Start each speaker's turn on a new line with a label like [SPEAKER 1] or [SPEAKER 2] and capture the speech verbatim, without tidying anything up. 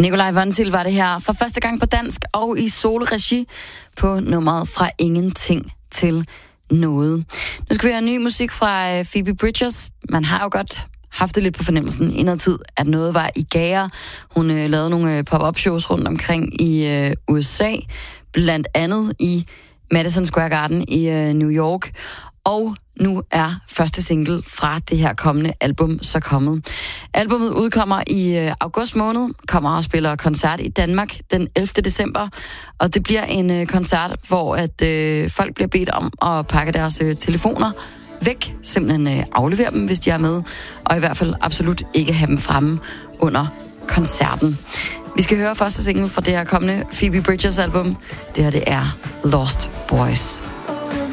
[SPEAKER 1] Nikolaj Vontil var det her for første gang på dansk og i solregi på nummeret Fra Ingenting til Noget. Nu skal vi have ny musik fra Phoebe Bridgers. Man har jo godt haft det lidt på fornemmelsen i noget tid, at noget var i gære. Hun øh, lavede nogle pop-up shows rundt omkring i øh, U S A, blandt andet i Madison Square Garden i øh, New York. Og nu er første single fra det her kommende album så kommet. Albummet udkommer i øh, august måned, kommer og spiller koncert i Danmark den ellevte december, og det bliver en øh, koncert, hvor at øh, folk bliver bedt om at pakke deres øh, telefoner væk, simpelthen øh, aflevere dem, hvis de er med, og i hvert fald absolut ikke have dem fremme under koncerten. Vi skal høre første single fra det her kommende Phoebe Bridgers album. Det her, det er Lost Boys.